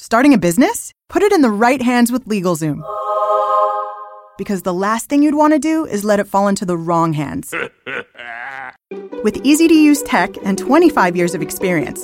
Starting a business? Put it in the right hands with LegalZoom. Because the last thing you'd want to do is let it fall into the wrong hands. With easy-to-use tech and 25 years of experience,